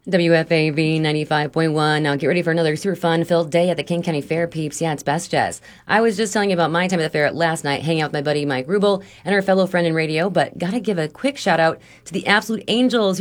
WFAV 95.1. Now get ready for another super fun-filled day at the King County Fair, peeps. Yeah, it's Best Jazz. I was just telling you about my time at the fair last night, hanging out with my buddy Mike Rubel and our fellow friend in radio, but gotta give a quick shout-out to the Absolute Angels,